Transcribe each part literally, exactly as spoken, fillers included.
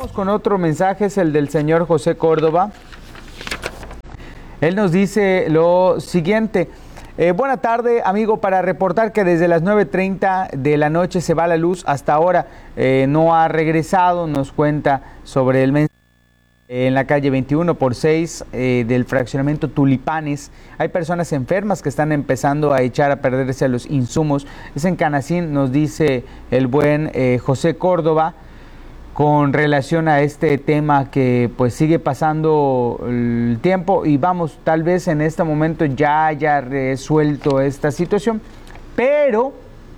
Vamos con otro mensaje, es el del señor José Córdoba. Él nos dice lo siguiente. Eh, buena tarde, amigo, para reportar que desde las nueve treinta de la noche se va la luz. Hasta ahora eh, no ha regresado. Nos cuenta sobre el mensaje. En la calle veintiuno por seis eh, del fraccionamiento Tulipanes hay personas enfermas que están empezando a echar a perderse los insumos. Es en Canacín, nos dice el buen eh, José Córdoba, con relación a este tema que pues sigue pasando el tiempo y vamos, tal vez en este momento ya haya resuelto esta situación, pero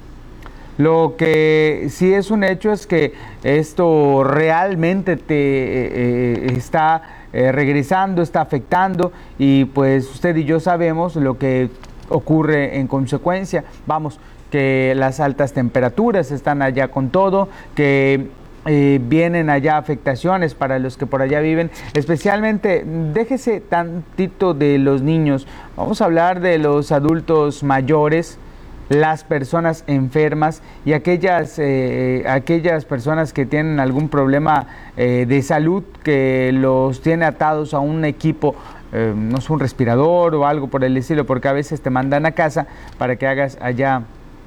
lo que sí es un hecho es que esto realmente te eh, está eh, regresando, está afectando y pues usted y yo sabemos lo que ocurre en consecuencia. Vamos, que las altas temperaturas están allá con todo, que eh, vienen allá afectaciones para los que por allá viven, especialmente, déjese tantito de los niños, vamos a hablar de los adultos mayores, las personas enfermas y aquellas, eh, aquellas personas que tienen algún problema eh, de salud que los tiene atados a un equipo, eh, no sé, un respirador o algo por el estilo, porque a veces te mandan a casa para que hagas allá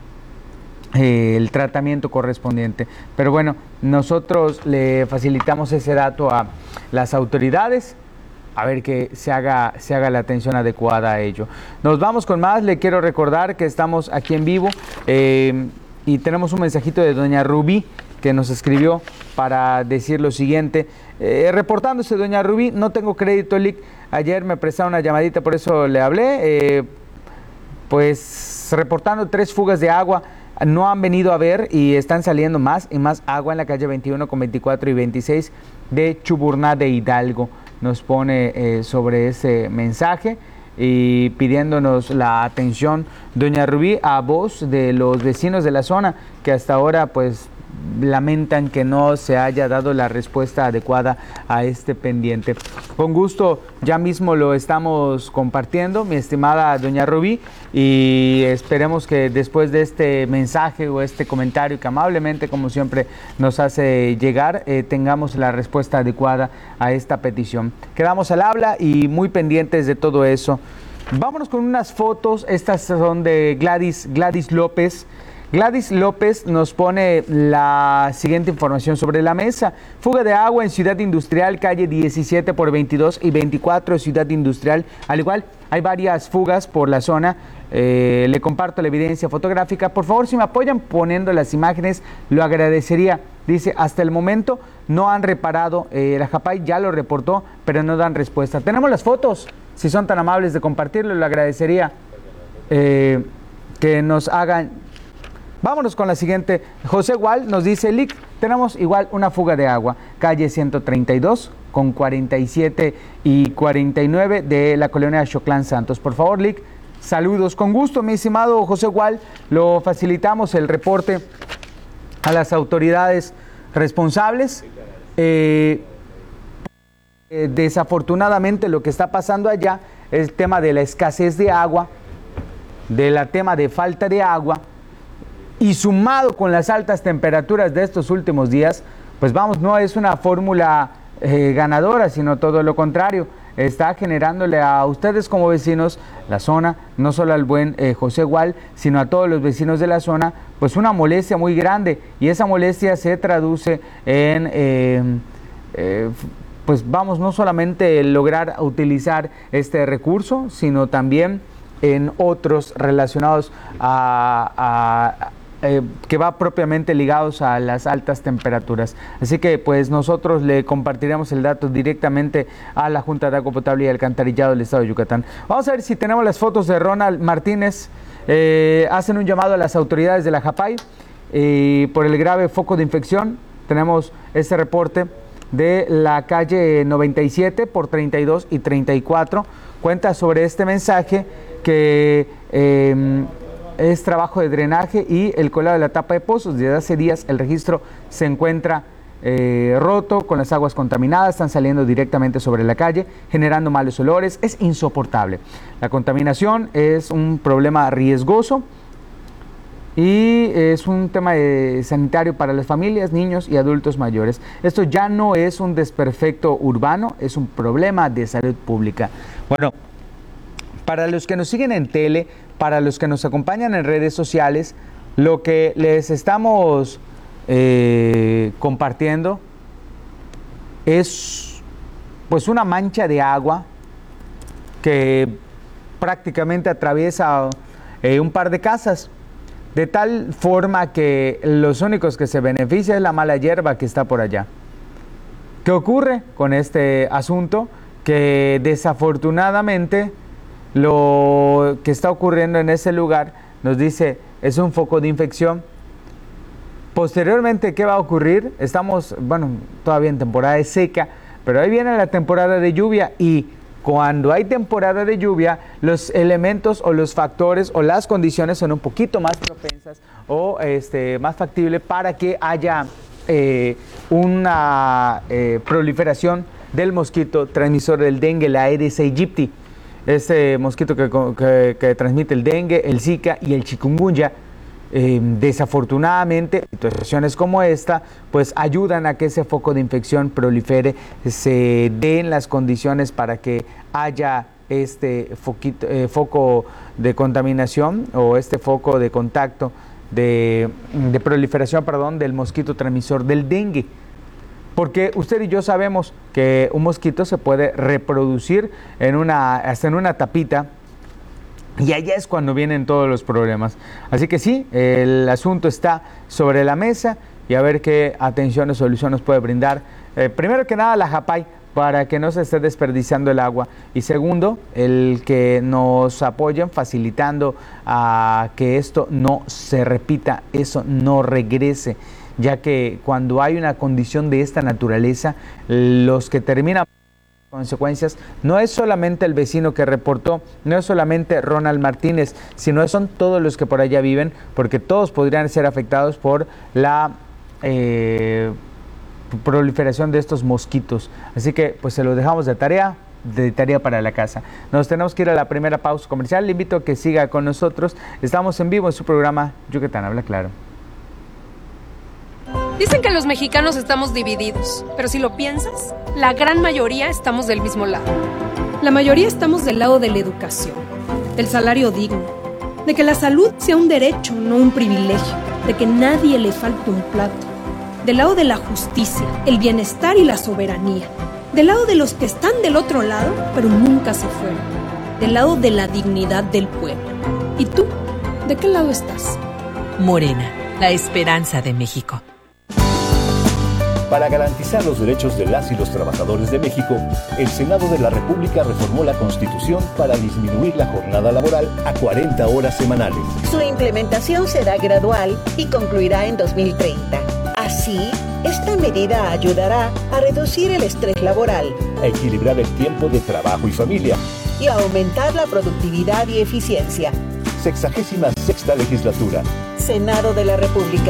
eh, el tratamiento correspondiente. Pero bueno, nosotros le facilitamos ese dato a las autoridades, a ver que se haga, se haga la atención adecuada a ello. Nos vamos con más. Le quiero recordar que estamos aquí en vivo eh, y tenemos un mensajito de doña Rubí que nos escribió para decir lo siguiente. Eh, reportándose doña Rubí, no tengo crédito L I C. Ayer me prestaron una llamadita, por eso le hablé. Eh, pues reportando tres fugas de agua. No han venido a ver y están saliendo más y más agua en la calle veintiuno con veinticuatro y veintiséis de Chuburná de Hidalgo. Nos pone eh, sobre ese mensaje y pidiéndonos la atención, doña Rubí, a voz de los vecinos de la zona que hasta ahora pues lamentan que no se haya dado la respuesta adecuada a este pendiente. Con gusto, ya mismo lo estamos compartiendo, mi estimada doña Rubí, y esperemos que después de este mensaje o este comentario que amablemente, como siempre, nos hace llegar, eh, tengamos la respuesta adecuada a esta petición. Quedamos al habla y muy pendientes de todo eso. Vámonos con unas fotos. Estas son de Gladys, Gladys López. Gladys López nos pone la siguiente información sobre la mesa. Fuga de agua en Ciudad Industrial, calle diecisiete por veintidós y veinticuatro, Ciudad Industrial. Al igual, hay varias fugas por la zona. Eh, le comparto la evidencia fotográfica. Por favor, si me apoyan poniendo las imágenes, lo agradecería. Dice, hasta el momento no han reparado. Eh, la Japay ya lo reportó, pero no dan respuesta. Tenemos las fotos. Si son tan amables de compartirlo, lo agradecería eh, que nos hagan. Vámonos con la siguiente. José Gual nos dice, L I C, tenemos igual una fuga de agua, calle ciento treinta y dos con cuarenta y siete y cuarenta y nueve de la colonia Xoclán Santos. Por favor, L I C, saludos. Con gusto, mi estimado José Gual, lo facilitamos el reporte a las autoridades responsables. Eh, eh, desafortunadamente lo que está pasando allá es el tema de la escasez de agua, del tema de falta de agua, y sumado con las altas temperaturas de estos últimos días, pues vamos, no es una fórmula eh, ganadora, sino todo lo contrario. Está generándole a ustedes como vecinos, la zona, no solo al buen eh, José Gual, sino a todos los vecinos de la zona, pues una molestia muy grande. Y esa molestia se traduce en, eh, eh, pues vamos, no solamente lograr utilizar este recurso, sino también en otros relacionados a... a Eh, que va propiamente ligados a las altas temperaturas. Así que pues nosotros le compartiremos el dato directamente a la Junta de Agua Potable y Alcantarillado del Estado de Yucatán. Vamos a ver si tenemos las fotos de Ronald Martínez. Eh, hacen un llamado a las autoridades de la Japay eh, por el grave foco de infección. Tenemos este reporte de la calle noventa y siete por treinta y dos y treinta y cuatro. Cuenta sobre este mensaje que eh, es trabajo de drenaje y el colado de la tapa de pozos. Desde hace días el registro se encuentra eh, roto, con las aguas contaminadas, están saliendo directamente sobre la calle, generando malos olores. Es insoportable. La contaminación es un problema riesgoso y es un tema de sanitario para las familias, niños y adultos mayores. Esto ya no es un desperfecto urbano, es un problema de salud pública. Bueno, para los que nos siguen en tele, para los que nos acompañan en redes sociales, lo que les estamos eh, compartiendo es pues una mancha de agua que prácticamente atraviesa eh, un par de casas, de tal forma que los únicos que se benefician es la mala hierba que está por allá. ¿Qué ocurre con este asunto? Que desafortunadamente lo que está ocurriendo en ese lugar, nos dice, es un foco de infección. Posteriormente, ¿qué va a ocurrir? Estamos, bueno, todavía en temporada de seca, pero ahí viene la temporada de lluvia, y cuando hay temporada de lluvia, los elementos o los factores o las condiciones son un poquito más propensas o este, más factibles para que haya eh, una eh, proliferación del mosquito transmisor del dengue, la Aedes aegypti. Este mosquito que, que, que transmite el dengue, el zika y el chikungunya. Eh, desafortunadamente, situaciones como esta pues ayudan a que ese foco de infección prolifere, se den las condiciones para que haya este foquito, eh, foco de contaminación o este foco de contacto de, de proliferación, perdón, del mosquito transmisor del dengue. Porque usted y yo sabemos que un mosquito se puede reproducir en una, hasta en una tapita, y allá es cuando vienen todos los problemas. Así que sí, el asunto está sobre la mesa y a ver qué atención o solución nos puede brindar. Eh, primero que nada, la Japay, para que no se esté desperdiciando el agua. Y segundo, el que nos apoyen facilitando a que esto no se repita, eso no regrese. Ya que cuando hay una condición de esta naturaleza, los que terminan consecuencias no es solamente el vecino que reportó, no es solamente Ronald Martínez, sino son todos los que por allá viven, porque todos podrían ser afectados por la eh, proliferación de estos mosquitos. Así que pues se lo dejamos de tarea, de tarea para la casa. Nos tenemos que ir a la primera pausa comercial. Le invito a que siga con nosotros. Estamos en vivo en su programa Yucatán Habla Claro. Dicen que los mexicanos estamos divididos, pero si lo piensas, la gran mayoría estamos del mismo lado. La mayoría estamos del lado de la educación, del salario digno, de que la salud sea un derecho, no un privilegio, de que nadie le falte un plato, del lado de la justicia, el bienestar y la soberanía, del lado de los que están del otro lado, pero nunca se fueron, del lado de la dignidad del pueblo. ¿Y tú? ¿De qué lado estás? Morena, la esperanza de México. Para garantizar los derechos de las y los trabajadores de México, el Senado de la República reformó la Constitución para disminuir la jornada laboral a cuarenta horas semanales. Su implementación será gradual y concluirá en dos mil treinta. Así, esta medida ayudará a reducir el estrés laboral, a equilibrar el tiempo de trabajo y familia y a aumentar la productividad y eficiencia. Sexagésima sexta legislatura. Senado de la República.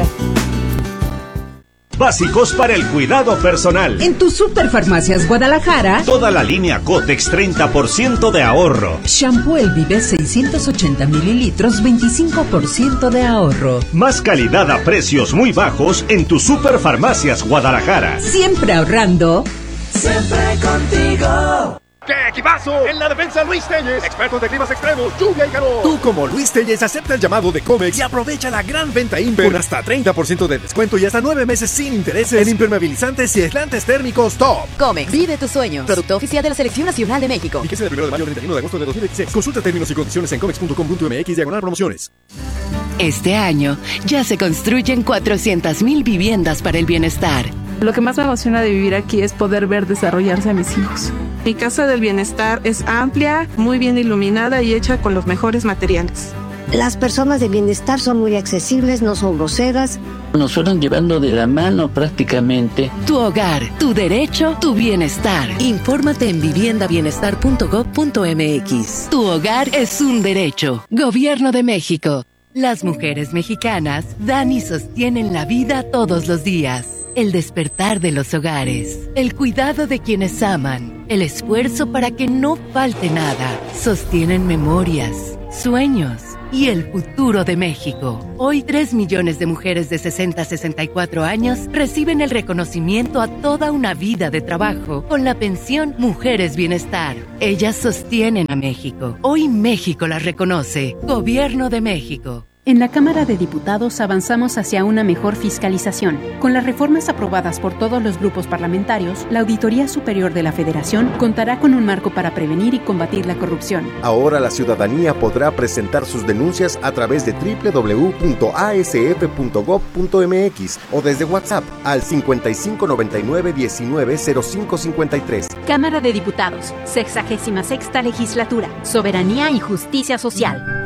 Básicos para el cuidado personal. En tu Superfarmacias Guadalajara, toda la línea Cotex treinta por ciento de ahorro. Shampoo El Vive seiscientos ochenta mililitros, veinticinco por ciento de ahorro. Más calidad a precios muy bajos en tu Superfarmacias Guadalajara. Siempre ahorrando. Siempre contigo. ¡Qué equipazo! En la defensa, Luis Telles, expertos de climas extremos, lluvia y calor. Tú, como Luis Telles, acepta el llamado de Comex y aprovecha la gran venta Imper con hasta treinta por ciento de descuento y hasta nueve meses sin intereses en impermeabilizantes y aislantes térmicos top. Comex, vive tus sueños. Producto oficial de la Selección Nacional de México. Fíjese del primero de mayo al treinta y uno de agosto de dos mil dieciséis. Consulta términos y condiciones en comex punto com punto m x diagonal promociones. Este año ya se construyen cuatrocientas mil viviendas para el bienestar. Lo que más me emociona de vivir aquí es poder ver desarrollarse a mis hijos. Mi casa del bienestar es amplia, muy bien iluminada y hecha con los mejores materiales. Las personas de bienestar son muy accesibles, no son groseras. Nos fueron llevando de la mano prácticamente. Tu hogar, tu derecho, tu bienestar. Infórmate en vivienda bienestar punto gob punto m x. Tu hogar es un derecho. Gobierno de México. Las mujeres mexicanas dan y sostienen la vida todos los días. El despertar de los hogares, el cuidado de quienes aman, el esfuerzo para que no falte nada, sostienen memorias, sueños, y el futuro de México. Hoy tres millones de mujeres de sesenta a sesenta y cuatro años reciben el reconocimiento a toda una vida de trabajo con la pensión Mujeres Bienestar. Ellas sostienen a México. Hoy México las reconoce. Gobierno de México. En la Cámara de Diputados avanzamos hacia una mejor fiscalización. Con las reformas aprobadas por todos los grupos parlamentarios, la Auditoría Superior de la Federación contará con un marco para prevenir y combatir la corrupción. Ahora la ciudadanía podrá presentar sus denuncias a través de doble u doble u doble u punto a s f punto gob punto m x o desde WhatsApp al cincuenta y cinco noventa y nueve diecinueve cero cinco cincuenta y tres. Cámara de Diputados, sexagésima sexta Legislatura, Soberanía y Justicia Social.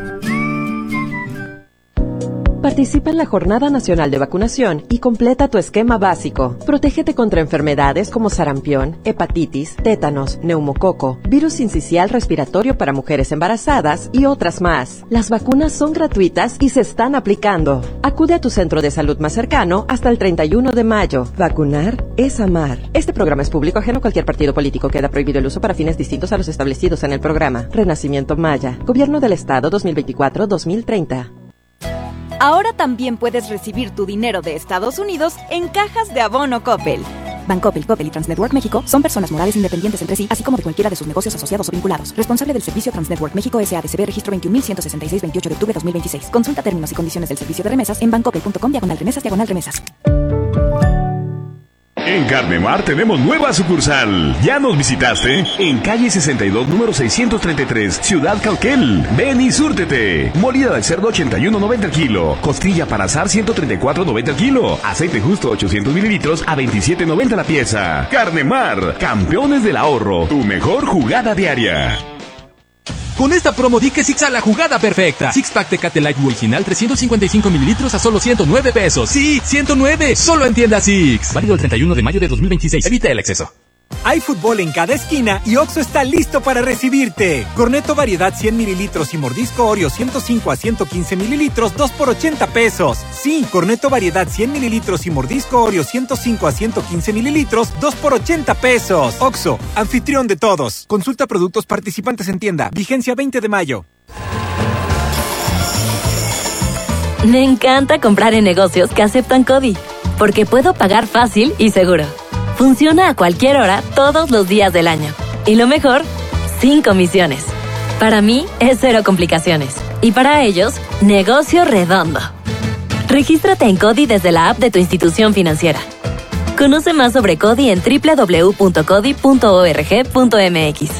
Participa en la Jornada Nacional de Vacunación y completa tu esquema básico. Protégete contra enfermedades como sarampión, hepatitis, tétanos, neumococo, virus sincicial respiratorio para mujeres embarazadas y otras más. Las vacunas son gratuitas y se están aplicando. Acude a tu centro de salud más cercano hasta el treinta y uno de mayo. Vacunar es amar. Este programa es público ajeno a cualquier partido político. Queda prohibido el uso para fines distintos a los establecidos en el programa. Renacimiento Maya. Gobierno del Estado dos mil veinticuatro a dos mil treinta. Ahora también puedes recibir tu dinero de Estados Unidos en cajas de abono Coppel. Bancoppel, Coppel y Transnetwork México son personas morales independientes entre sí, así como de cualquiera de sus negocios asociados o vinculados. Responsable del servicio Transnetwork México S A D C B, registro veintiún mil ciento sesenta y seis, veintiocho de octubre de dos mil veintiséis. Consulta términos y condiciones del servicio de remesas en bancoppel punto com, diagonal remesas, diagonal remesas. En Carnemar tenemos nueva sucursal. ¿Ya nos visitaste? En calle sesenta y dos, número seiscientos treinta y tres, Ciudad Cauquel. Ven y súrtete. Molida de cerdo ochenta y uno noventa el kilo. Costilla para asar ciento treinta y cuatro noventa el kilo. Aceite justo ochocientos mililitros a veintisiete noventa la pieza. Carnemar, campeones del ahorro. Tu mejor jugada diaria. Con esta promo di que Six a la jugada perfecta. Six Pack Tecate Light original trescientos cincuenta y cinco mililitros a solo ciento nueve pesos. Sí, ciento nueve. Solo en tienda Six. Válido el treinta y uno de mayo de dos mil veintiséis. Evita el exceso. Hay fútbol en cada esquina y Oxxo está listo para recibirte. Corneto variedad cien mililitros y mordisco Oreo ciento cinco a ciento quince mililitros, dos por ochenta pesos. Sí, Corneto variedad cien mililitros y mordisco Oreo ciento cinco a ciento quince mililitros, dos por ochenta pesos. Oxxo, anfitrión de todos. Consulta productos participantes en tienda. Vigencia veinte de mayo. Me encanta comprar en negocios que aceptan CODI, porque puedo pagar fácil y seguro. Funciona a cualquier hora, todos los días del año. Y lo mejor, sin comisiones. Para mí, es cero complicaciones. Y para ellos, negocio redondo. Regístrate en CODI desde la app de tu institución financiera. Conoce más sobre CODI en doble u doble u doble u punto codi punto org punto m x.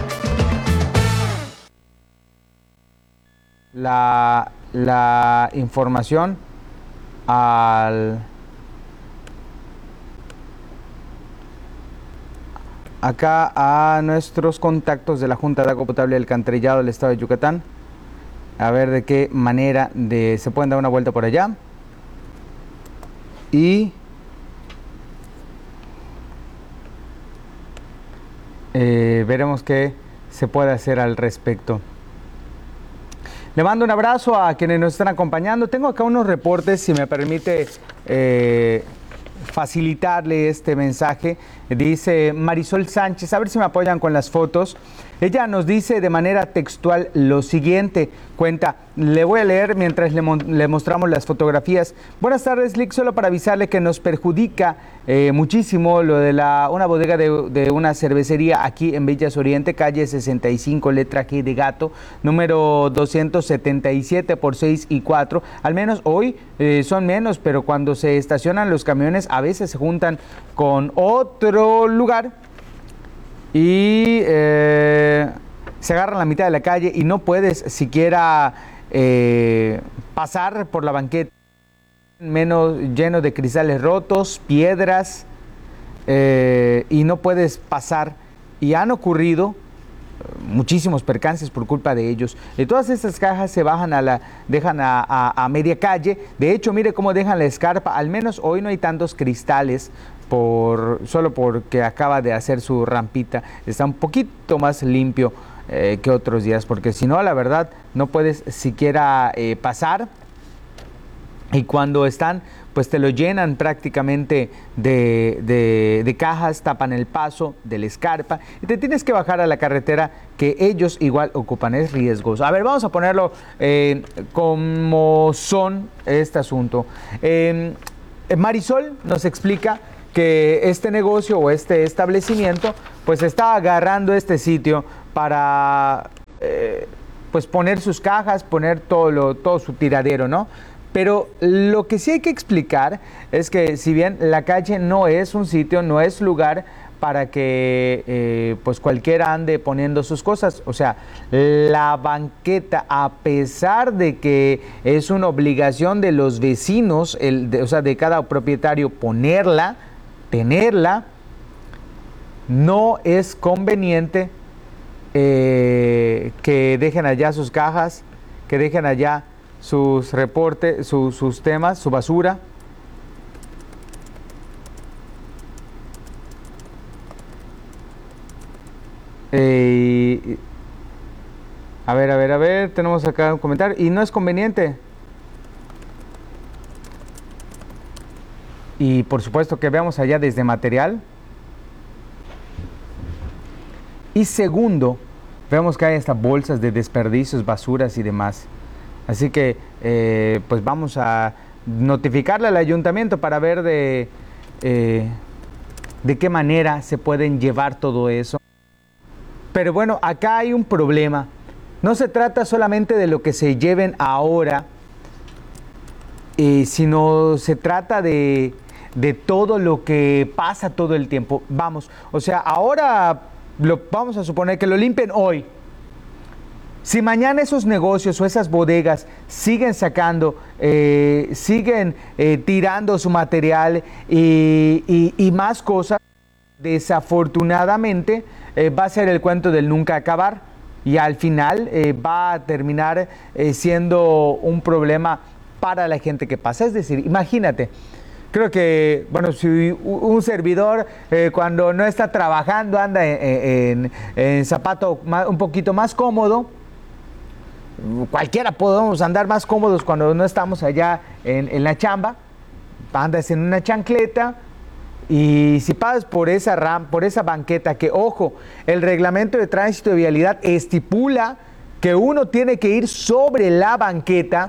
La, la información al... acá a nuestros contactos de la Junta de Agua Potable y Alcantarillado del Estado de Yucatán, a ver de qué manera de, se pueden dar una vuelta por allá y eh, veremos qué se puede hacer al respecto. Le mando un abrazo a quienes nos están acompañando. Tengo acá unos reportes, si me permite eh, facilitarle este mensaje. Dice Marisol Sánchez, a ver si me apoyan con las fotos. Ella nos dice de manera textual lo siguiente, cuenta, le voy a leer mientras le, mo le mostramos las fotografías. Buenas tardes, Lick, solo para avisarle que nos perjudica eh, muchísimo lo de la una bodega de, de una cervecería aquí en Villas Oriente, calle sesenta y cinco, letra G de gato, número doscientos setenta y siete por seis y cuatro. Al menos hoy eh, son menos, pero cuando se estacionan los camiones a veces se juntan con otro lugar y eh, se agarran la mitad de la calle y no puedes siquiera eh, pasar por la banqueta, menos lleno de cristales rotos, piedras, eh, y no puedes pasar, y han ocurrido muchísimos percances por culpa de ellos. De todas estas cajas se bajan a la, dejan a, a, a media calle. De hecho, mire cómo dejan la escarpa. Al menos hoy no hay tantos cristales, por solo porque acaba de hacer su rampita. Está un poquito más limpio eh, que otros días, porque si no, la verdad, no puedes siquiera eh, pasar. y cuando están, pues te lo llenan prácticamente de, de, de cajas, tapan el paso de la escarpa y te tienes que bajar a la carretera que ellos igual ocupan. Es riesgoso. A ver, vamos a ponerlo eh, como son este asunto. Eh, Marisol nos explica que este negocio o este establecimiento pues está agarrando este sitio para eh, pues poner sus cajas, poner todo, lo, todo su tiradero, ¿no? Pero lo que sí hay que explicar es que si bien la calle no es un sitio, no es lugar para que eh, pues cualquiera ande poniendo sus cosas, o sea, la banqueta, a pesar de que es una obligación de los vecinos, el, de, o sea, de cada propietario ponerla, tenerla, no es conveniente eh, que dejen allá sus cajas, que dejen allá sus reportes, su, sus temas, su basura. Eh, a ver, a ver, a ver, tenemos acá un comentario. Y no es conveniente. Y por supuesto que veamos allá desde material. Y segundo, vemos que hay estas bolsas de desperdicios, basuras y demás. Así que, eh, pues vamos a notificarle al ayuntamiento para ver de, eh, de qué manera se pueden llevar todo eso. Pero bueno, acá hay un problema. No se trata solamente de lo que se lleven ahora, eh, sino se trata de, de todo lo que pasa todo el tiempo. Vamos, o sea, ahora lo, vamos a suponer que lo limpien hoy. Si mañana esos negocios o esas bodegas siguen sacando, eh, siguen eh, tirando su material y, y, y más cosas, desafortunadamente eh, va a ser el cuento del nunca acabar y al final eh, va a terminar eh, siendo un problema para la gente que pasa. Es decir, imagínate, creo que, bueno, si un servidor eh, cuando no está trabajando anda en, en, en zapato más, un poquito más cómodo, cualquiera podemos andar más cómodos cuando no estamos allá en, en la chamba, andas en una chancleta y si pasas por esa ram, por esa banqueta, que ojo, el reglamento de tránsito de vialidad estipula que uno tiene que ir sobre la banqueta,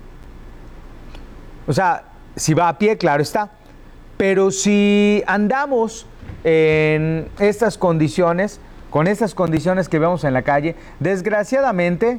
o sea, si va a pie, claro está, pero si andamos en estas condiciones, con estas condiciones que vemos en la calle, desgraciadamente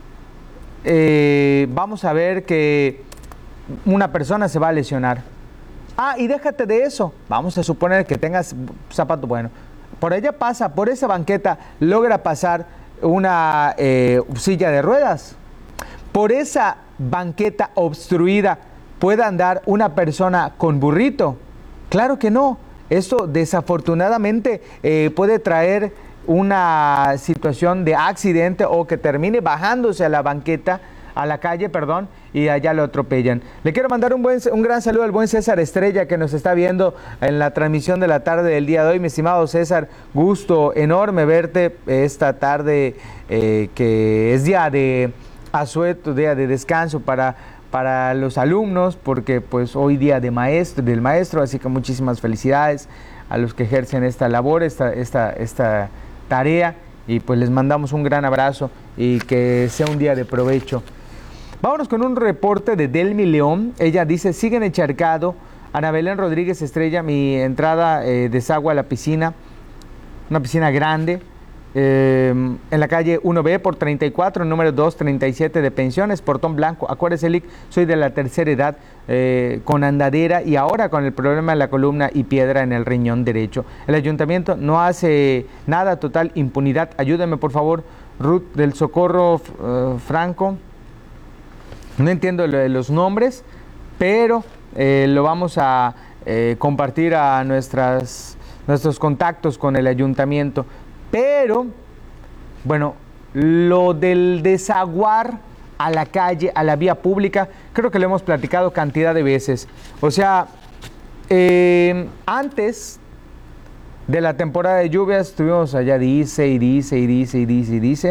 Eh, vamos a ver que una persona se va a lesionar. Ah, y déjate de eso. Vamos a suponer que tengas zapato bueno. Por ella pasa, por esa banqueta logra pasar una eh, silla de ruedas. Por esa banqueta obstruida puede andar una persona con burrito. Claro que no. Esto desafortunadamente eh, puede traer una situación de accidente o que termine bajándose a la banqueta, a la calle, perdón, y allá lo atropellan. Le quiero mandar un, buen, un gran saludo al buen César Estrella que nos está viendo en la transmisión de la tarde del día de hoy. Mi estimado César, gusto enorme verte esta tarde eh, que es día de asueto, día de descanso para, para los alumnos, porque pues hoy día de maestro, del maestro, así que muchísimas felicidades a los que ejercen esta labor, esta, esta, esta tarea, y pues les mandamos un gran abrazo y que sea un día de provecho. Vámonos con un reporte de Delmi León. Ella dice: siguen encharcado. Ana Belén Rodríguez Estrella, mi entrada eh, desagua a la piscina, una piscina grande, eh, en la calle uno B por treinta y cuatro, número dos treinta y siete de Pensiones, Portón Blanco. Acuérdese, Lic, soy de la tercera edad, eh, con andadera y ahora con el problema de la columna y piedra en el riñón derecho. El ayuntamiento no hace nada, total impunidad. Ayúdeme, por favor. Ruth del Socorro uh, Franco. No entiendo lo de los nombres, pero eh, lo vamos a eh, compartir a nuestras, nuestros contactos con el ayuntamiento. Pero, bueno, lo del desaguar a la calle, a la vía pública, creo que lo hemos platicado cantidad de veces. O sea, eh, antes de la temporada de lluvias, estuvimos allá, dice y dice y dice y dice y dice,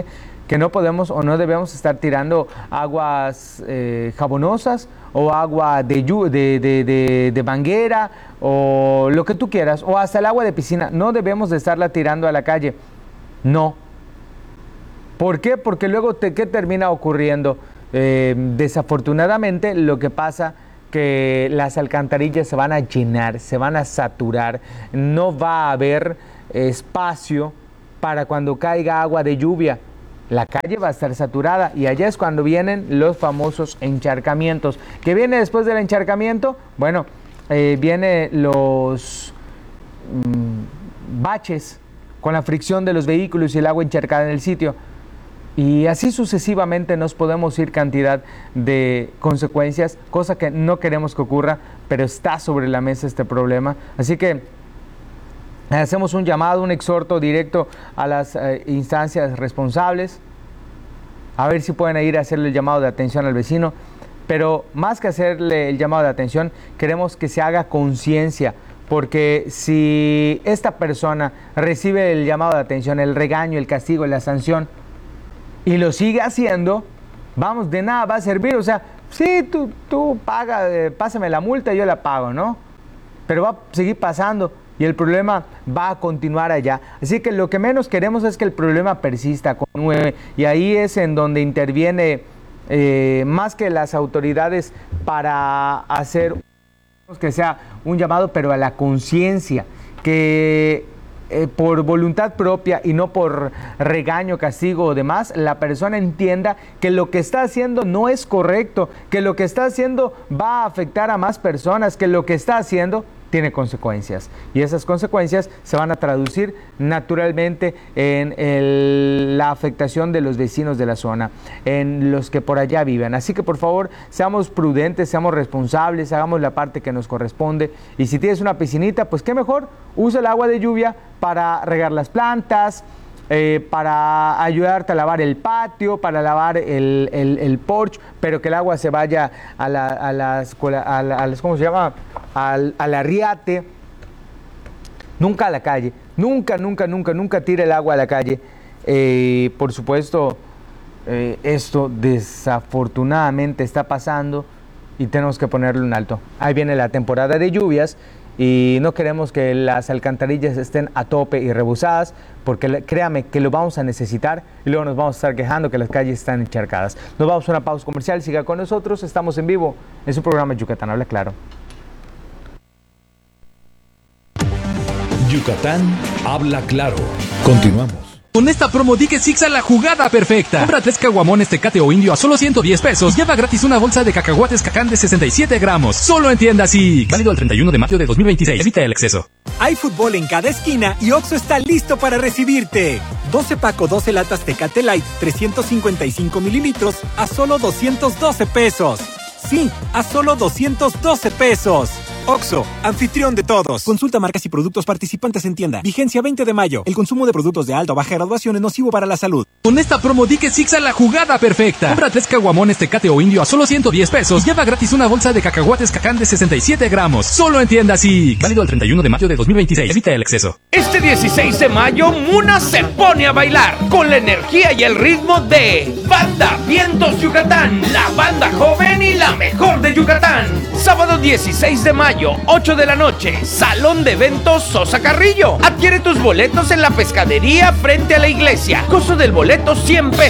que no podemos o no debemos estar tirando aguas eh, jabonosas o agua de, de, de, de, de manguera o lo que tú quieras, o hasta el agua de piscina. No debemos de estarla tirando a la calle. No. ¿Por qué? Porque luego, te, ¿qué termina ocurriendo? Eh, desafortunadamente, lo que pasa que las alcantarillas se van a llenar, se van a saturar, no va a haber espacio para cuando caiga agua de lluvia. La calle va a estar saturada y allá es cuando vienen los famosos encharcamientos. ¿Qué viene después del encharcamiento? Bueno, eh, vienen los mmm, baches con la fricción de los vehículos y el agua encharcada en el sitio. Y así sucesivamente nos podemos ir cantidad de consecuencias, cosa que no queremos que ocurra, pero está sobre la mesa este problema. Así que hacemos un llamado, un exhorto directo a las eh, instancias responsables, a ver si pueden ir a hacerle el llamado de atención al vecino, pero más que hacerle el llamado de atención, queremos que se haga conciencia, porque si esta persona recibe el llamado de atención, el regaño, el castigo, la sanción, y lo sigue haciendo, vamos, de nada va a servir. O sea, sí, tú, tú paga, eh, pásame la multa y yo la pago, ¿no? Pero va a seguir pasando y el problema va a continuar allá. Así que lo que menos queremos es que el problema persista, continúe, y ahí es en donde interviene eh, más que las autoridades para hacer que sea un llamado, pero a la conciencia, que Eh, por voluntad propia y no por regaño, castigo o demás, la persona entienda que lo que está haciendo no es correcto, que lo que está haciendo va a afectar a más personas, que lo que está haciendo tiene consecuencias. Y esas consecuencias se van a traducir naturalmente en el, la afectación de los vecinos de la zona, en los que por allá viven. Así que por favor, seamos prudentes, seamos responsables, hagamos la parte que nos corresponde. Y si tienes una piscinita, pues qué mejor, usa el agua de lluvia para regar las plantas, eh, para ayudarte a lavar el patio, para lavar el, el, el porche, pero que el agua se vaya a, la, a, las, a, la, a las, ¿cómo se llama? Al, al arriate, nunca a la calle, nunca, nunca, nunca, nunca tire el agua a la calle. Eh, por supuesto, eh, esto desafortunadamente está pasando y tenemos que ponerle un alto. Ahí viene la temporada de lluvias y no queremos que las alcantarillas estén a tope y rebusadas, porque créame que lo vamos a necesitar y luego nos vamos a estar quejando que las calles están encharcadas. Nos vamos a una pausa comercial, siga con nosotros, estamos en vivo en su programa Yucatán Habla Claro. Yucatán Habla Claro. Continuamos. Con esta promo di que Six a la jugada perfecta. Compra tres caguamones Tecate o Indio a solo ciento diez pesos. Lleva gratis una bolsa de cacahuates Cacán de sesenta y siete gramos. Solo en tienda Six. Válido el treinta y uno de mayo de dos mil veintiséis. Evita el exceso. Hay fútbol en cada esquina y Oxxo está listo para recibirte. doce paco, doce latas Tecate Light, trescientos cincuenta y cinco mililitros a solo doscientos doce pesos. Sí, a solo doscientos doce pesos. Oxxo, anfitrión de todos. Consulta marcas y productos participantes en tienda. Vigencia veinte de mayo. El consumo de productos de alta o baja graduación es nocivo para la salud. Con esta promo di que Six a la jugada perfecta. Compra tres caguamones Tecate o Indio a solo ciento diez pesos. Lleva gratis una bolsa de cacahuates Cacán de sesenta y siete gramos. Solo en tienda Six. Válido el treinta y uno de mayo de dos mil veintiséis. Evita el exceso. Este dieciséis de mayo, Muna se pone a bailar con la energía y el ritmo de Banda Vientos Yucatán, la banda joven y la mejor de Yucatán. Sábado dieciséis de mayo, ocho de la noche, Salón de Eventos Sosa Carrillo. Adquiere tus boletos en la pescadería frente a la iglesia. Costo del boleto cien pesos.